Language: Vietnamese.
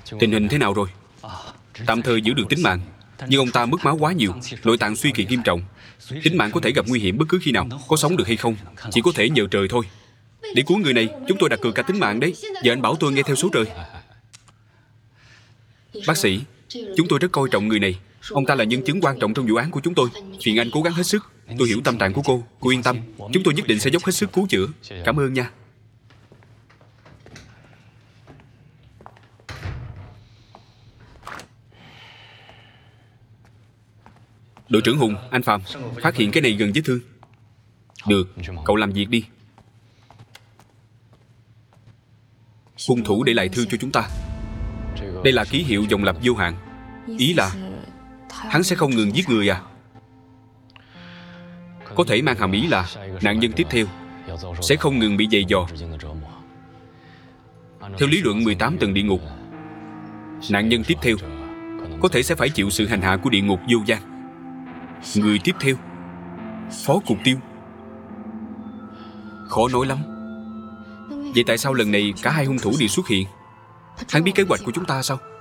Tình hình thế nào rồi? Tạm thời giữ được tính mạng, nhưng ông ta mất máu quá nhiều, nội tạng suy kiệt nghiêm trọng. Tính mạng có thể gặp nguy hiểm bất cứ khi nào. Có sống được hay không chỉ có thể nhờ trời thôi. Để cứu người này, chúng tôi đặt cược cả tính mạng đấy. Giờ anh bảo tôi nghe theo số trời. Bác sĩ, chúng tôi rất coi trọng người này. Ông ta là nhân chứng quan trọng trong vụ án của chúng tôi. Phiền anh cố gắng hết sức. Tôi hiểu tâm trạng của cô yên tâm. Chúng tôi nhất định sẽ dốc hết sức cứu chữa. Cảm ơn nha. Đội trưởng Hùng, anh Phạm, phát hiện cái này gần vết thương. Được, cậu làm việc đi. Hung thủ để lại thư cho chúng ta. Đây là ký hiệu dòng lặp vô hạn. Ý là hắn sẽ không ngừng giết người à? Có thể mang hàm ý là nạn nhân tiếp theo sẽ không ngừng bị giày vò. Theo lý luận 18 tầng địa ngục, nạn nhân tiếp theo có thể sẽ phải chịu sự hành hạ của địa ngục vô gian. Người tiếp theo, Phó Cục Tiêu. Khó nói lắm. Vậy tại sao lần này cả hai hung thủ đều xuất hiện? Hắn biết kế hoạch của chúng ta sao?